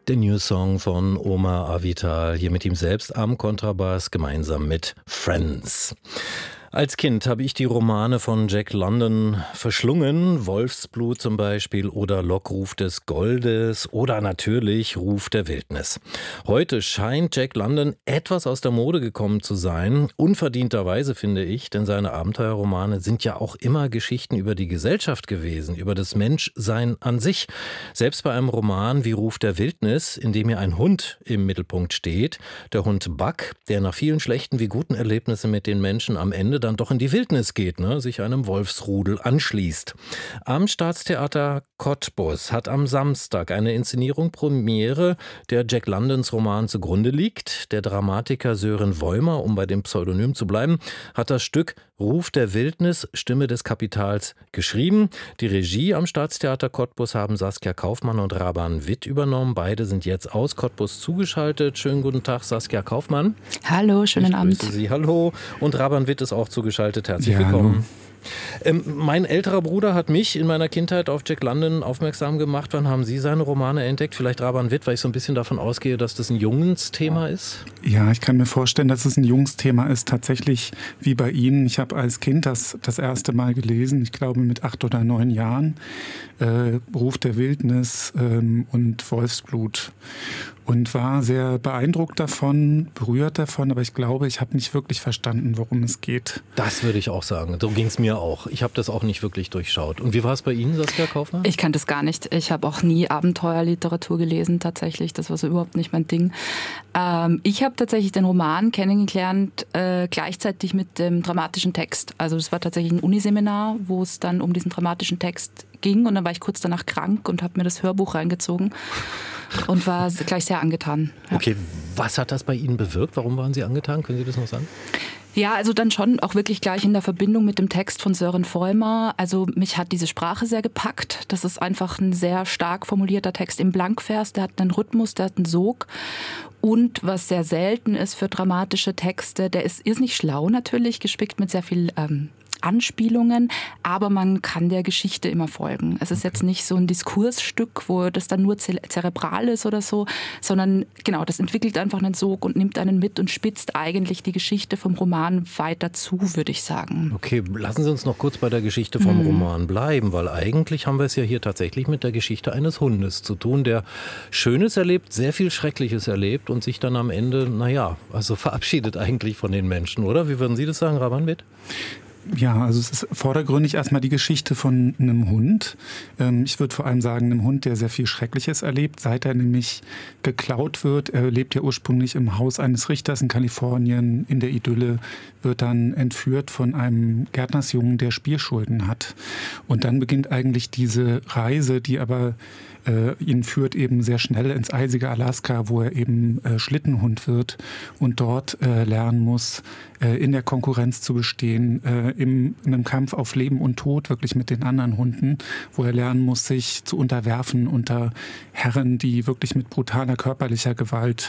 Der New Song von Omar Avital, hier mit ihm selbst am Kontrabass, gemeinsam mit Friends. Als Kind habe ich die Romane von Jack London verschlungen, Wolfsblut zum Beispiel oder Lockruf des Goldes oder natürlich Ruf der Wildnis. Heute scheint Jack London etwas aus der Mode gekommen zu sein, unverdienterweise finde ich, denn seine Abenteuerromane sind ja auch immer Geschichten über die Gesellschaft gewesen, über das Menschsein an sich. Selbst bei einem Roman wie Ruf der Wildnis, in dem ja ein Hund im Mittelpunkt steht, der Hund Buck, der nach vielen schlechten wie guten Erlebnissen mit den Menschen am Ende dann doch in die Wildnis geht, sich einem Wolfsrudel anschließt. Am Staatstheater Cottbus hat am Samstag eine Inszenierung Premiere, der Jack Londons Roman zugrunde liegt. Der Dramatiker Sören Woymer, um bei dem Pseudonym zu bleiben, hat das Stück Ruf der Wildnis, Stimme des Kapitals geschrieben. Die Regie am Staatstheater Cottbus haben Saskia Kaufmann und Raban Witt übernommen. Beide sind jetzt aus Cottbus zugeschaltet. Schönen guten Tag, Saskia Kaufmann. Hallo, schönen Abend. Ich grüße Sie. Hallo. Und Raban Witt ist auch zugeschaltet. Herzlich willkommen. Hallo. Mein älterer Bruder hat mich in meiner Kindheit auf Jack London aufmerksam gemacht. Wann haben Sie seine Romane entdeckt? Vielleicht Raban Witt, weil ich so ein bisschen davon ausgehe, dass das ein Jungsthema ist? Ja, ich kann mir vorstellen, dass es ein Jungsthema ist. Tatsächlich wie bei Ihnen. Ich habe als Kind das erste Mal gelesen, ich glaube mit 8 oder 9 Jahren. Ruf der Wildnis und Wolfsblut. Und war sehr beeindruckt davon, berührt davon, aber ich glaube, ich habe nicht wirklich verstanden, worum es geht. Das würde ich auch sagen. So ging es mir auch. Ich habe das auch nicht wirklich durchschaut. Und wie war es bei Ihnen, Saskia Kaufmann? Ich kannte es gar nicht. Ich habe auch nie Abenteuerliteratur gelesen, tatsächlich. Das war so überhaupt nicht mein Ding. Ich habe tatsächlich den Roman kennengelernt, gleichzeitig mit dem dramatischen Text. Also das war tatsächlich ein Uniseminar, wo es dann um diesen dramatischen Text ging. Und dann war ich kurz danach krank und habe mir das Hörbuch reingezogen. Und war gleich sehr angetan. Ja. Okay, was hat das bei Ihnen bewirkt? Warum waren Sie angetan? Können Sie das noch sagen? Ja, also dann schon auch wirklich gleich in der Verbindung mit dem Text von Sören Woymer. Also mich hat diese Sprache sehr gepackt. Das ist einfach ein sehr stark formulierter Text im Blankvers. Der hat einen Rhythmus, der hat einen Sog. Und was sehr selten ist für dramatische Texte, der ist irrsinnig schlau natürlich, gespickt mit sehr viel Anspielungen, aber man kann der Geschichte immer folgen. Es ist jetzt nicht so ein Diskursstück, wo das dann nur zerebral ist oder so, sondern genau, das entwickelt einfach einen Sog und nimmt einen mit und spitzt eigentlich die Geschichte vom Roman weiter zu, würde ich sagen. Okay, lassen Sie uns noch kurz bei der Geschichte vom Roman bleiben, weil eigentlich haben wir es ja hier tatsächlich mit der Geschichte eines Hundes zu tun, der Schönes erlebt, sehr viel Schreckliches erlebt und sich dann am Ende, verabschiedet eigentlich von den Menschen, oder? Wie würden Sie das sagen, Raban Witt? Ja, also es ist vordergründig erstmal die Geschichte von einem Hund. Ich würde vor allem sagen, einem Hund, der sehr viel Schreckliches erlebt, seit er nämlich geklaut wird. Er lebt ja ursprünglich im Haus eines Richters in Kalifornien, in der Idylle, wird dann entführt von einem Gärtnersjungen, der Spielschulden hat. Und dann beginnt eigentlich diese Reise, die aber ihn führt eben sehr schnell ins eisige Alaska, wo er eben Schlittenhund wird und dort lernen muss, in der Konkurrenz zu bestehen, in einem Kampf auf Leben und Tod, wirklich mit den anderen Hunden, wo er lernen muss, sich zu unterwerfen unter Herren, die wirklich mit brutaler körperlicher Gewalt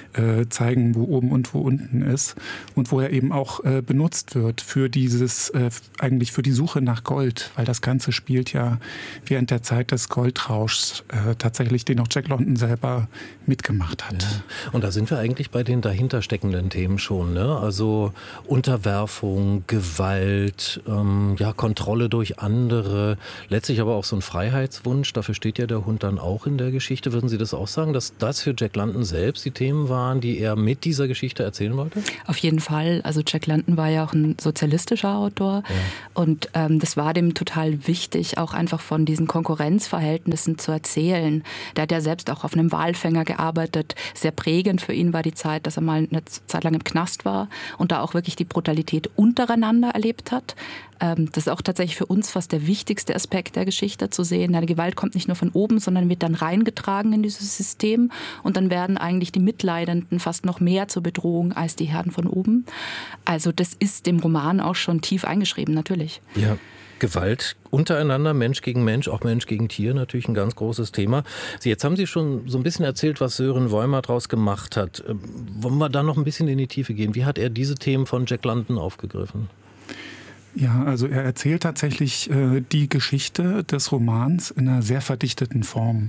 zeigen, wo oben und wo unten ist. Und wo er eben auch benutzt wird für eigentlich für die Suche nach Gold, weil das Ganze spielt ja während der Zeit des Goldrauschs tatsächlich, den auch Jack London selber mitgemacht hat. Ja. Und da sind wir eigentlich bei den dahinter steckenden Themen schon, ne? Also Unterwerfung, Gewalt, Kontrolle durch andere, letztlich aber auch so ein Freiheitswunsch. Dafür steht ja der Hund dann auch in der Geschichte. Würden Sie das auch sagen, dass das für Jack London selbst die Themen waren, die er mit dieser Geschichte erzählen wollte? Auf jeden Fall. Also Jack London war ja auch ein sozialistischer Autor. Ja. Und das war dem total wichtig, auch einfach von diesen Konkurrenzverhältnissen zu erzählen. Der hat ja selbst auch auf einem Walfänger gearbeitet. Sehr prägend für ihn war die Zeit, dass er mal eine Zeit lang im Knast war und da auch wirklich die Brutalität untereinander erlebt hat. Das ist auch tatsächlich für uns fast der wichtigste Aspekt der Geschichte zu sehen. Die Gewalt kommt nicht nur von oben, sondern wird dann reingetragen in dieses System und dann werden eigentlich die Mitleidenden fast noch mehr zur Bedrohung als die Herren von oben. Also das ist dem Roman auch schon tief eingeschrieben, natürlich. Ja. Gewalt untereinander, Mensch gegen Mensch, auch Mensch gegen Tier, natürlich ein ganz großes Thema. Jetzt haben Sie schon so ein bisschen erzählt, was Sören Woymer daraus gemacht hat. Wollen wir da noch ein bisschen in die Tiefe gehen? Wie hat er diese Themen von Jack London aufgegriffen? Ja, also er erzählt tatsächlich die Geschichte des Romans in einer sehr verdichteten Form.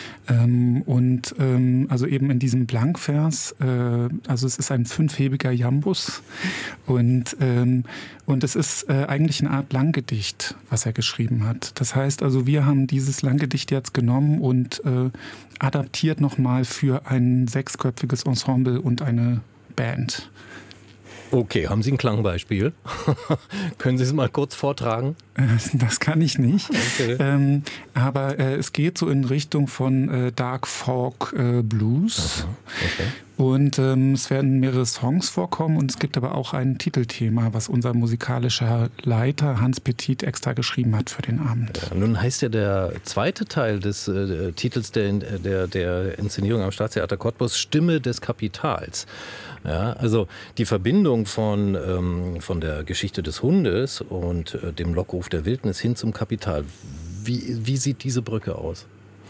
Also eben in diesem Blankvers, also es ist ein 5-hebiger Jambus und es ist eigentlich eine Art Langgedicht, was er geschrieben hat. Das heißt also, wir haben dieses Langgedicht jetzt genommen und adaptiert nochmal für ein 6-köpfiges Ensemble und eine Band. Okay, haben Sie ein Klangbeispiel? Können Sie es mal kurz vortragen? Das kann ich nicht. Okay. Aber es geht so in Richtung von Dark Folk Blues. Aha, okay. Und es werden mehrere Songs vorkommen und es gibt aber auch ein Titelthema, was unser musikalischer Leiter Hans Petit extra geschrieben hat für den Abend. Ja, nun heißt ja der zweite Teil des Titels der Inszenierung am Staatstheater Cottbus Stimme des Kapitals. Ja, also die Verbindung von der Geschichte des Hundes und dem Lockruf der Wildnis hin zum Kapital. Wie sieht diese Brücke aus?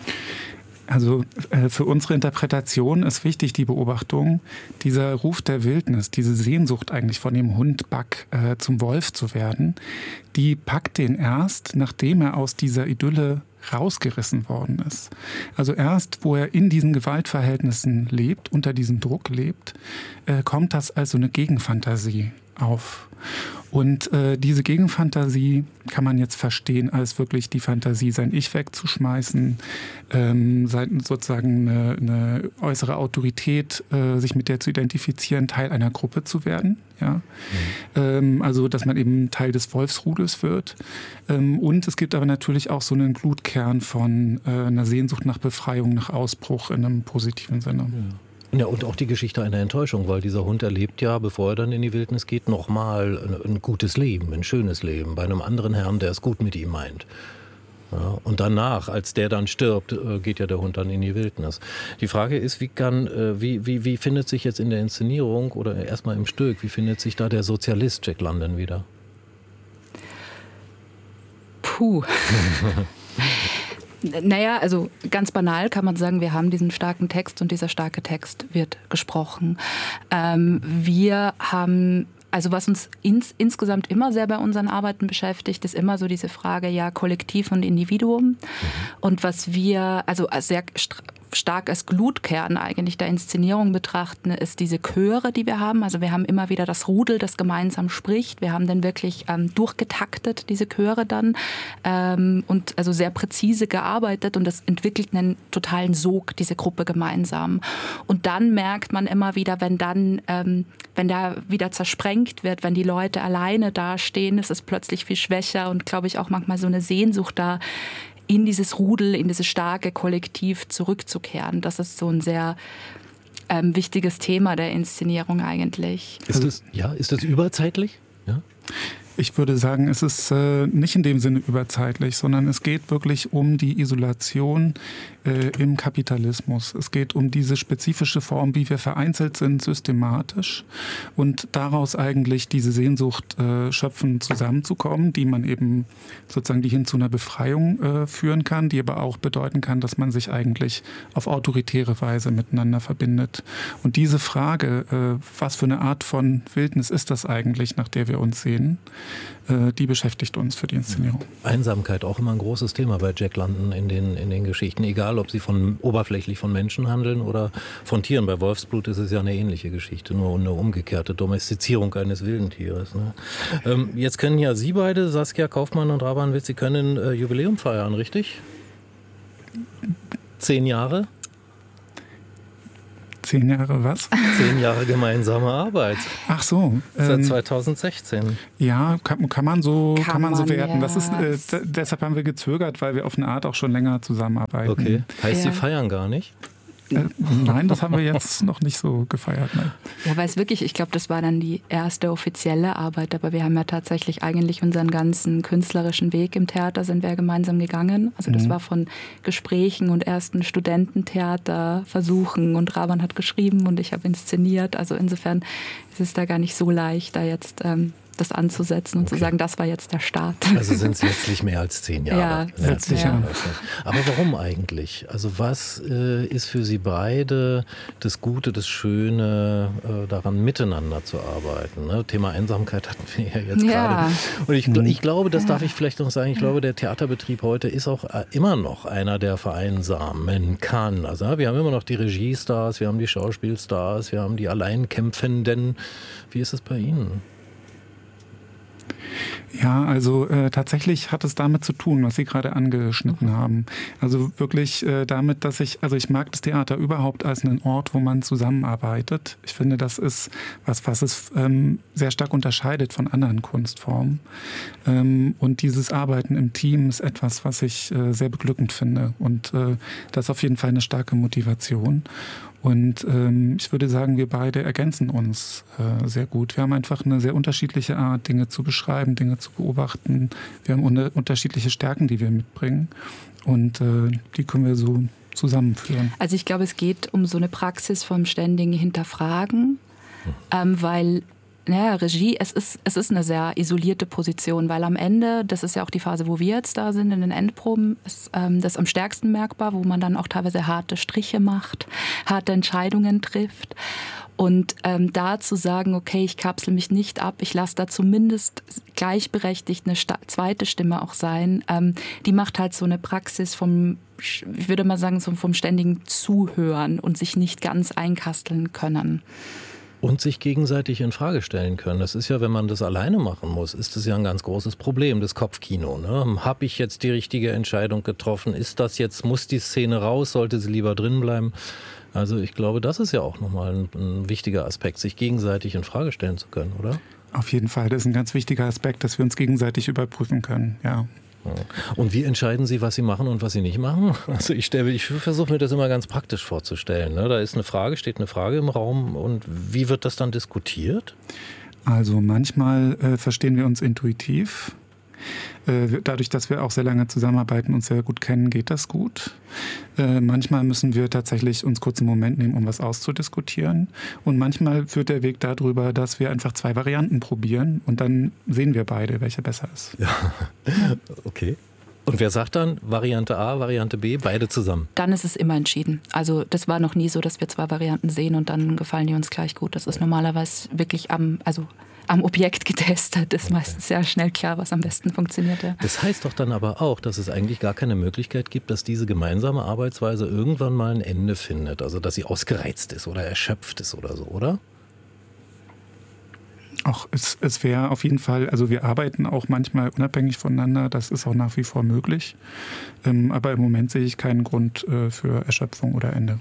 Also für unsere Interpretation ist wichtig die Beobachtung, dieser Ruf der Wildnis, diese Sehnsucht eigentlich von dem Hund Buck zum Wolf zu werden, die packt den erst, nachdem er aus dieser Idylle rausgerissen worden ist. Also erst, wo er in diesen Gewaltverhältnissen lebt, unter diesem Druck lebt, kommt das als so eine Gegenfantasie auf. Und diese Gegenfantasie kann man jetzt verstehen als wirklich die Fantasie, sein Ich wegzuschmeißen, sozusagen eine äußere Autorität, sich mit der zu identifizieren, Teil einer Gruppe zu werden. Ja? Also, dass man eben Teil des Wolfsrudels wird. Und es gibt aber natürlich auch so einen Glutkern von einer Sehnsucht nach Befreiung, nach Ausbruch in einem positiven Sinne. Ja. Ja, und auch die Geschichte einer Enttäuschung, weil dieser Hund erlebt ja, bevor er dann in die Wildnis geht, nochmal ein gutes Leben, ein schönes Leben bei einem anderen Herrn, der es gut mit ihm meint. Ja, und danach, als der dann stirbt, geht ja der Hund dann in die Wildnis. Die Frage ist, wie findet sich jetzt in der Inszenierung oder erstmal im Stück, wie findet sich da der Sozialist Jack London wieder? Puh. Naja, also ganz banal kann man sagen, wir haben diesen starken Text und dieser starke Text wird gesprochen. Wir haben, also was uns insgesamt immer sehr bei unseren Arbeiten beschäftigt, ist immer so diese Frage, ja, Kollektiv und Individuum. Und was wir also sehr stark als Glutkern eigentlich der Inszenierung betrachten, ist diese Chöre, die wir haben. Also wir haben immer wieder das Rudel, das gemeinsam spricht. Wir haben dann wirklich durchgetaktet, diese Chöre dann, und also sehr präzise gearbeitet und das entwickelt einen totalen Sog, diese Gruppe gemeinsam. Und dann merkt man immer wieder, wenn da wieder zersprengt wird, wenn die Leute alleine dastehen, ist es plötzlich viel schwächer und glaube ich auch manchmal so eine Sehnsucht da, in dieses Rudel, in dieses starke Kollektiv zurückzukehren. Das ist so ein sehr wichtiges Thema der Inszenierung eigentlich. Ist das überzeitlich? Ja? Ich würde sagen, es ist nicht in dem Sinne überzeitlich, sondern es geht wirklich um die Isolation im Kapitalismus. Es geht um diese spezifische Form, wie wir vereinzelt sind, systematisch und daraus eigentlich diese Sehnsucht schöpfen, zusammenzukommen, die man eben sozusagen, die hin zu einer Befreiung führen kann, die aber auch bedeuten kann, dass man sich eigentlich auf autoritäre Weise miteinander verbindet. Und diese Frage, was für eine Art von Wildnis ist das eigentlich, nach der wir uns sehen, die beschäftigt uns für die Inszenierung. Einsamkeit, auch immer ein großes Thema bei Jack London in den Geschichten. Egal, ob sie oberflächlich von Menschen handeln oder von Tieren. Bei Wolfsblut ist es ja eine ähnliche Geschichte, nur eine umgekehrte Domestizierung eines wilden Tieres. Ne? Jetzt können ja Sie beide, Saskia Kaufmann und Raban Witz, Sie können Jubiläum feiern, richtig? 10 Jahre? 10 Jahre was? 10 Jahre gemeinsame Arbeit. Ach so. Seit 2016. Ja, kann man so werten. Ja. Das ist, deshalb haben wir gezögert, weil wir auf eine Art auch schon länger zusammenarbeiten. Okay. Heißt, Ja. Sie feiern gar nicht? Nein, das haben wir jetzt noch nicht so gefeiert. Nein. Ja, weil es wirklich, ich glaube, das war dann die erste offizielle Arbeit, aber wir haben ja tatsächlich eigentlich unseren ganzen künstlerischen Weg im Theater sind wir gemeinsam gegangen. Also das war von Gesprächen und ersten Studententheaterversuchen und Raban hat geschrieben und ich habe inszeniert. Also insofern ist es da gar nicht so leicht, da jetzt das anzusetzen und zu sagen, das war jetzt der Start. Also sind es letztlich mehr als 10 Jahre. Ja, letztlich ja. Aber warum eigentlich? Also was ist für Sie beide das Gute, das Schöne, daran miteinander zu arbeiten? Ne? Thema Einsamkeit hatten wir ja jetzt gerade. Und ich glaube, das darf ich vielleicht noch sagen, ich glaube, der Theaterbetrieb heute ist auch immer noch einer, der vereinsamen kann. Also wir haben immer noch die Regiestars, wir haben die Schauspielstars, wir haben die Alleinkämpfenden. Wie ist es bei Ihnen? Ja, also tatsächlich hat es damit zu tun, was Sie gerade angeschnitten haben. Also wirklich damit, dass ich mag das Theater überhaupt als einen Ort, wo man zusammenarbeitet. Ich finde, das ist was es sehr stark unterscheidet von anderen Kunstformen. Und dieses Arbeiten im Team ist etwas, was ich sehr beglückend finde. Und das ist auf jeden Fall eine starke Motivation. Und ich würde sagen, wir beide ergänzen uns sehr gut. Wir haben einfach eine sehr unterschiedliche Art, Dinge zu beschreiben, Dinge zu beobachten. Wir haben unterschiedliche Stärken, die wir mitbringen. Und die können wir so zusammenführen. Also ich glaube, es geht um so eine Praxis vom ständigen Hinterfragen, weil Regie, es ist eine sehr isolierte Position, weil am Ende, das ist ja auch die Phase, wo wir jetzt da sind, in den Endproben, ist das am stärksten merkbar, wo man dann auch teilweise harte Striche macht, harte Entscheidungen trifft. Und da zu sagen, okay, ich kapsel mich nicht ab, ich lasse da zumindest gleichberechtigt eine zweite Stimme auch sein, die macht halt so eine Praxis ich würde mal sagen, so vom ständigen Zuhören und sich nicht ganz einkasteln können. Und sich gegenseitig in Frage stellen können. Das ist ja, wenn man das alleine machen muss, ist das ja ein ganz großes Problem, das Kopfkino. Ne? Habe ich jetzt die richtige Entscheidung getroffen? Ist das jetzt, muss die Szene raus? Sollte sie lieber drin bleiben? Also ich glaube, das ist ja auch nochmal ein wichtiger Aspekt, sich gegenseitig in Frage stellen zu können, oder? Auf jeden Fall, das ist ein ganz wichtiger Aspekt, dass wir uns gegenseitig überprüfen können, ja. Und wie entscheiden Sie, was Sie machen und was Sie nicht machen? Also ich versuche mir das immer ganz praktisch vorzustellen. Ne? Da ist steht eine Frage im Raum und wie wird das dann diskutiert? Also manchmal verstehen wir uns intuitiv. Dadurch, dass wir auch sehr lange zusammenarbeiten und sehr gut kennen, geht das gut. Manchmal müssen wir tatsächlich uns kurz einen Moment nehmen, um was auszudiskutieren. Und manchmal führt der Weg darüber, dass wir einfach 2 Varianten probieren und dann sehen wir beide, welche besser ist. Ja, okay. Und wer sagt dann Variante A, Variante B, beide zusammen? Dann ist es immer entschieden. Also das war noch nie so, dass wir 2 Varianten sehen und dann gefallen die uns gleich gut. Das ist normalerweise wirklich am Objekt getestet. Das ist meistens sehr schnell klar, was am besten funktioniert. Ja. Das heißt doch dann aber auch, dass es eigentlich gar keine Möglichkeit gibt, dass diese gemeinsame Arbeitsweise irgendwann mal ein Ende findet. Also dass sie ausgereizt ist oder erschöpft ist oder so, oder? Auch es wäre auf jeden Fall, also wir arbeiten auch manchmal unabhängig voneinander, das ist auch nach wie vor möglich. Aber im Moment sehe ich keinen Grund für Erschöpfung oder Ende.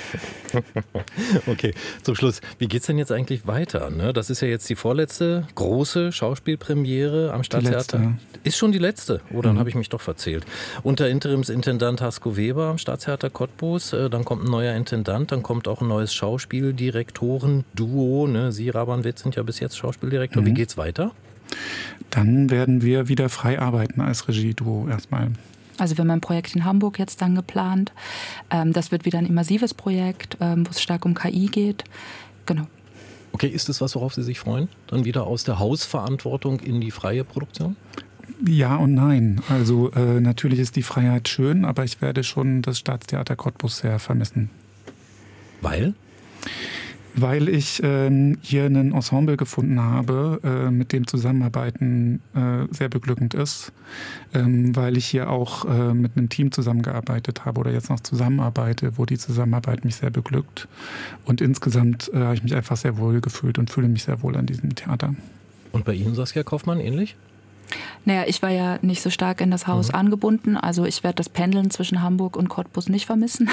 Okay, zum Schluss, wie geht's denn jetzt eigentlich weiter? Ne? Das ist ja jetzt die vorletzte große Schauspielpremiere am Staatstheater. Ist schon die letzte? Oh, dann habe ich mich doch verzählt. Unter Interimsintendant Hasko Weber am Staatstheater Cottbus, dann kommt ein neuer Intendant, dann kommt auch ein neues Schauspieldirektoren-Duo. Ne? Sie, Rabanwitz, sind ja bis jetzt Schauspieldirektor. Wie geht's weiter? Dann werden wir wieder frei arbeiten als Regieduo erstmal. Also wir haben ein Projekt in Hamburg jetzt dann geplant. Das wird wieder ein immersives Projekt, wo es stark um KI geht. Genau. Okay, ist das was, worauf Sie sich freuen? Dann wieder aus der Hausverantwortung in die freie Produktion? Ja und nein. Also natürlich ist die Freiheit schön, aber ich werde schon das Staatstheater Cottbus sehr vermissen. Weil? Weil ich hier ein Ensemble gefunden habe, mit dem Zusammenarbeiten sehr beglückend ist. Weil ich hier auch mit einem Team zusammengearbeitet habe oder jetzt noch zusammenarbeite, wo die Zusammenarbeit mich sehr beglückt. Und insgesamt habe ich mich einfach sehr wohl gefühlt und fühle mich sehr wohl an diesem Theater. Und bei Ihnen, Saskia Kaufmann, ähnlich? Naja, ich war ja nicht so stark in das Haus angebunden. Also ich werde das Pendeln zwischen Hamburg und Cottbus nicht vermissen.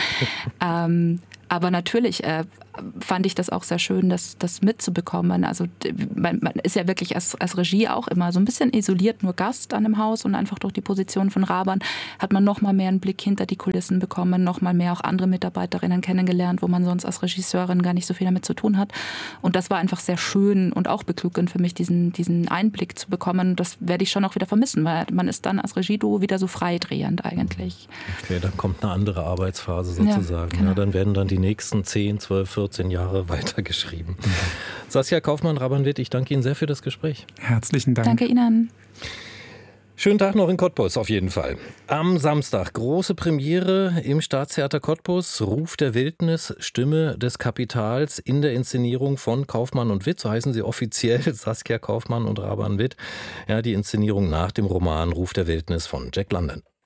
Aber natürlich fand ich das auch sehr schön, das mitzubekommen. Also man ist ja wirklich als Regie auch immer so ein bisschen isoliert, nur Gast an dem Haus und einfach durch die Position von Raban hat man noch mal mehr einen Blick hinter die Kulissen bekommen, noch mal mehr auch andere Mitarbeiterinnen kennengelernt, wo man sonst als Regisseurin gar nicht so viel damit zu tun hat. Und das war einfach sehr schön und auch beglückend für mich, diesen Einblick zu bekommen. Das werde ich schon auch wieder vermissen, weil man ist dann als Regieduo wieder so freidrehend eigentlich. Okay, dann kommt eine andere Arbeitsphase sozusagen. Ja, genau. Ja, dann werden dann die nächsten 10, 12, 14 14 Jahre weitergeschrieben. Saskia Kaufmann-Rabann-Witt, ich danke Ihnen sehr für das Gespräch. Herzlichen Dank. Danke Ihnen. Schönen Tag noch in Cottbus auf jeden Fall. Am Samstag große Premiere im Staatstheater Cottbus. Ruf der Wildnis, Stimme des Kapitals in der Inszenierung von Kaufmann und Witt. So heißen sie offiziell, Saskia Kaufmann und Rabann-Witt. Ja, die Inszenierung nach dem Roman Ruf der Wildnis von Jack London.